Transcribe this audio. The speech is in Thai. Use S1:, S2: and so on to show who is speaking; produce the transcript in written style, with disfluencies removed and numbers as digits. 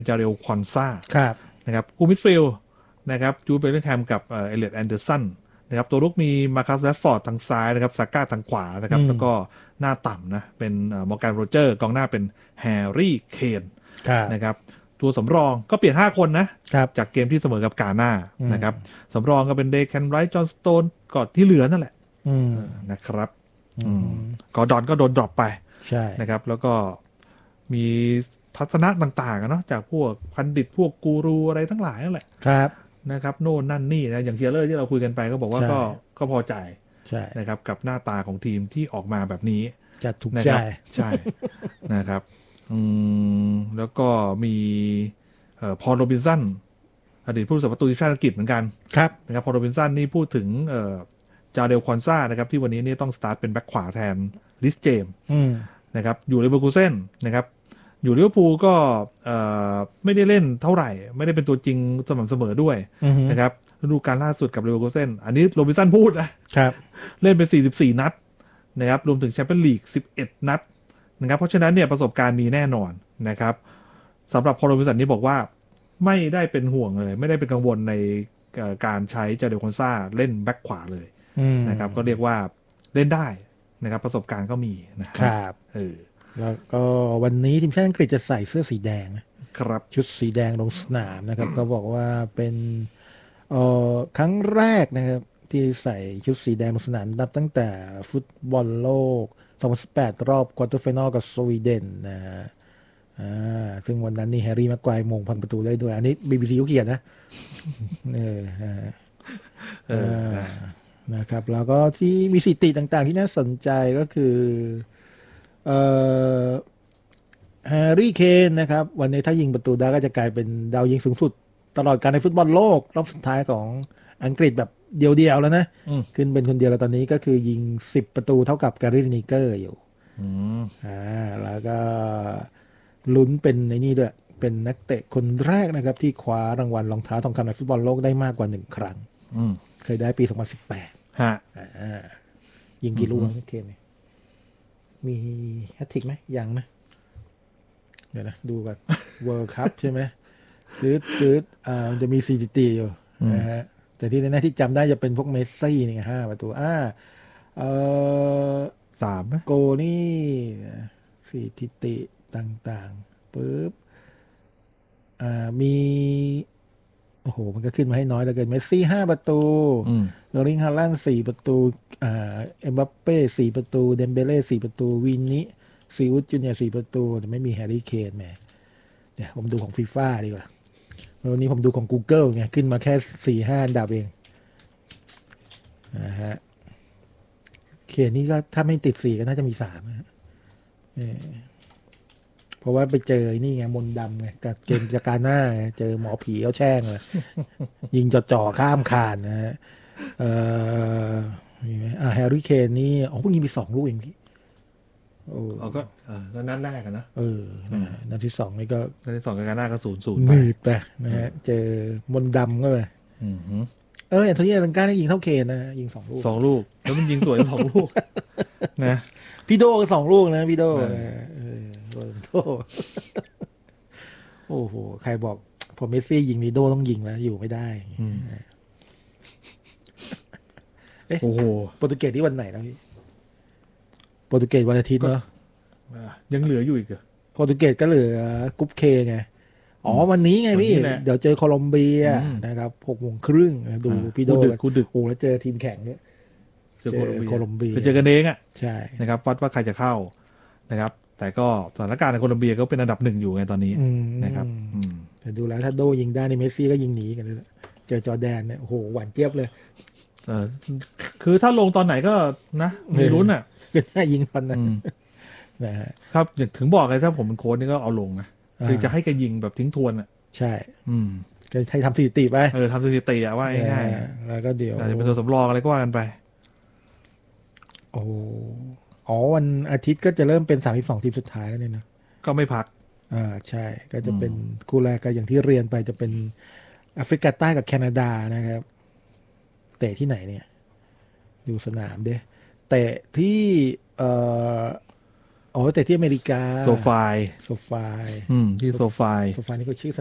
S1: จาเรลควอนซ่า
S2: ครับ
S1: นะครับคู่มิดฟิลด์นะครับจูดเบลลิงแฮมกับเอเลียตแอนเดอร์สันนะครับตัวรุกมีมาคัสแรชฟอร์ดทางซ้ายนะครับซาก้าทางขวานะค
S2: อืม
S1: รับแล้วก็หน้าต่ำนะเป็นมอร์แกนโรเจอร์กองหน้าเป็นแฮร์รี่เคน
S2: ครับ
S1: นะครับตัวสำรองก็เปลี่ยน5 คนนะ
S2: ครับ
S1: จากเกมที่เสมอกับกาน่า
S2: อืม
S1: นะครับสำรองก็เป็นเดย์แคนไรท์จอห์นสโตนก่อนที่เหลือนั่นแหละ
S2: อืม
S1: นะครับ
S2: อื
S1: อืม
S2: ม
S1: กอร์ดอนก็โดนดรอปไป
S2: ใช่
S1: นะครับแล้วก็มีทัศนะต่างๆอะเนาะจากพวกพันดิตพวกกูรูอะไรทั้งหลายนั่นแหละ
S2: ครับ
S1: นะครับโน่นนั่นนี่นะอย่างเชียร์เลอร์ที่เราคุยกันไปก็บอกว่า
S2: ใช่
S1: ก็พอใจ
S2: ใช่
S1: นะครับกับหน้าตาของทีมที่ออกมาแบบนี้
S2: จัดถูกใจ
S1: นะครับใช่นะครับอืแล้วก็มีพอลโรบินสันอดีตผู้รักษาประตูทีมชาติอังกฤษเหมือนกัน
S2: ครับ
S1: นะครับพอลโรบินสันนี่พูดถึงจาเดลควอนซ่านะครับที่วันนี้นี่ต้องสตาร์ทเป็นแบ็คขวาแทนลิสเจม
S2: อืม
S1: นะครับอยู่เลเวอร์คูเซ่นนะครับอยู่ลิเวอร์พูลก็ไม่ได้เล่นเท่าไหร่ไม่ได้เป็นตัวจริงสม่ำเสมอด้วย
S2: อืม
S1: นะครับฤดูกาลล่าสุดกับเลเวอร์คูเซ่นอันนี้โรบินสันพูดนะครับเล่นเป็น44นัดนะครับรวมถึงแชมเปี้ยนลีก11นัดนะครับเพราะฉะนั้นเนี่ยประสบการณ์มีแน่นอนนะครับสำหรับพอลโรบินสันนี่บอกว่าไม่ได้เป็นห่วงเลยไม่ได้เป็นกังวลในการใช้จาเดลคอนซ่าเล่นแบ็คขวาเลย
S2: อืม
S1: นะครับก็เรียกว่าเล่นได้นะครับประสบการณ์ก็มีนะฮะ
S2: ครับ
S1: เออ
S2: แล้วก็วันนี้ทีมชาติอังกฤษจะใส่เสื้อสีแดงนะครับชุดสีแดงลงสนามนะครับก็บอกว่าเป็นครั้งแรกนะครับที่ใส่ชุดสีแดงลงสนามนับตั้งแต่ฟุตบอลโลก2018รอบควอเตอร์ไฟนอลกับสวีเดนนะฮะซึ่งวันนั้นนี่แฮร์รี่แม็กไกวร์มงพันประตูได้ด้วยอันนี้ BBC เขาเขียนนะเออฮะ
S1: เออนะ
S2: นะครับแล้วก็ที่มีสถิติต่างๆที่น่าสนใจก็คือเอ่อแฮร์รี่เคนนะครับวันนี้ถ้ายิงประตูได้ก็จะกลายเป็นดาวยิงสูงสุดตลอดการในฟุตบอลโลกรอบสุดท้ายของอังกฤษแบบเดียวๆแล้วนะ
S1: อืม
S2: ขึ้นเป็นคนเดียวแล้วตอนนี้ก็คือยิง10ประตูเท่ากับแกรี่สนีเกอร์อยู่
S1: อืม
S2: แล้วก็ลุ้นเป็นในนี่ด้วยเป็นนักเตะคนแรกนะครับที่คว้ารางวัลรองเท้าทองคำในฟุตบอลโลกได้มากกว่า1 ครั้ง
S1: อืม
S2: เคยได้ปี2018
S1: ฮะ
S2: ยิง
S1: อื
S2: กี่ลูก
S1: ม
S2: แล้วเกมนี้มีแฮตทริกไหมยังนะเดี๋ยวนะดูกันเวิร์คัพใช่ไหมตืดมันจะมีสถิติอยู่
S1: อืม
S2: นะฮะแต่ที่แน่ๆที่จำได้จะเป็นพวกเมสซี่นี่5 ประตูเอ่อ
S1: 3ไหม
S2: โกนี่สถิติต่างๆปุ๊บมีโอ้โหมันก็ขึ้นมาให้น้อยเหลือเกินเมสซี่5 ประตู
S1: อืม
S2: เออร์ลิงฮาลันด์4 ประตูเอ็มบัปเป้4 ประตูเดมเบเล่4 ประตูวินนี้ซีอุสจูเนียร์4 ประตูแต่ไม่มีแฮร์รี่เคนแหมเนี่ยผมดูของฟีฟ่าดีกว่าวันนี้ผมดูของ Google ไงขึ้นมาแค่4-5 อันดับเองนะฮะเคนนี่ก็ถ้าไม่ติด4ก็น่าจะมี3นะฮะเพราะว่าไปเจอนี่ไงมนต์ดำไงกับเกมจาการหน้าไงเจอหมอผีเขาแช่งเลยยิงจ่อๆข้ามคานนะฮะเอ่อมีไหมแฮร์รี่เคนนี่อ๋อเพิ่งยิงไป2 ลูกเองพี่โอ้
S1: เอาก็แล้วนัดแรกอะนะ
S2: เออนะนัดที่2นี่ก็
S1: นัดที่2กันหน้าก็0-0ไป
S2: หนืดไปนะฮะเจอมนต์ดำก็ไป
S1: อืมฮึ
S2: แอนโทนีเอลังกาได้ยิงเท่าเคนนะยิง2 ลูก
S1: 2 ลูกแล้วมันยิงสวย2 ลูกนะ
S2: พี่โดก็2 ลูกนะพี่โด
S1: เออ
S2: นะโรนัลโดโอ้โหใครบอกพอเมสซี่ยิงนีโดต้องยิงแล้วอยู่ไม่ได้
S1: อืม
S2: เอ๊ะ
S1: โอ้โห
S2: โปรตุเกสที่วันไหนแล้วพี่โปรตุเกสวันอาทิตย์
S1: ก็
S2: เนาะ
S1: ยังเหลืออยู่อีกเหรอ
S2: โปรตุเกสก็เหลือกรุ๊ปเคไงอ๋อ
S1: อืม
S2: วันนี้ไงพี่
S1: วันนี้แหละ
S2: เดี๋ยวเจอโคลอมเบีย
S1: อืม
S2: นะครับ6 โมงครึ่งดูพี่โด
S1: คู่ดึก
S2: กัน
S1: คู่ดึก
S2: โอ้แล้วเจอทีมแข่งด้วย
S1: เจอ
S2: เจอ
S1: โคลอมเบีย
S2: โคลอมเบีย
S1: ไปเจอกันเองอะ
S2: ใช่
S1: นะครับวัดว่าใครจะเข้านะครับแต่ก็สถานการณ์ในโคลอมเบียก็เป็นอันดับ1อยู่ไงตอนนี้
S2: อื
S1: นะครับ
S2: ม
S1: อืม
S2: แต่ดูแล้วถ้าโดยิงได้ในเมสซี่ก็ยิงหนีกันเลยเจอจอร์แดนเนี่ยโอ้โหหวานเจี๊ยบเลย
S1: เออคือถ้าลงตอนไหนก็นะ
S2: เออ
S1: มีลุ้นอ่ะ
S2: ก็น่ายิงตอนนั้น
S1: อืม
S2: นะฮะ
S1: ครับอย่างถึงบอกเลยถ้าผมเป็นโค้ชนี่ก็เอาลงนะคือจะให้
S2: อ่า
S1: แกยิงแบบทิ้งทวนอ่ะ
S2: ใช่
S1: อืม
S2: ก็ให้ทำสถิติไป
S1: ทำสถิติอะว่าง่ายๆอะ
S2: แล้วก็เดี๋ยว
S1: อาจจะเป็นตัวสำรองอะไรก็ว่ากันไป
S2: โอ้อ๋อวันอาทิตย์ก็จะเริ่มเป็น32 ทีมสุดท้ายแล้วเนี่ยนะ
S1: ก็ไม่พัก
S2: ใช่ก็จะ
S1: อืม
S2: เป็นคู่แรกก็อย่างที่เรียนไปจะเป็นแอฟริกาใต้กับแคนาดานะครับเตะที่ไหนเนี่ยดูสนามเด้เตะที่เอ่ออ๋อแต่ที่อเมริกา
S1: โซฟาย
S2: โซฟาย
S1: ที่โซฟาย
S2: โซฟายนี่ก็ชื่อ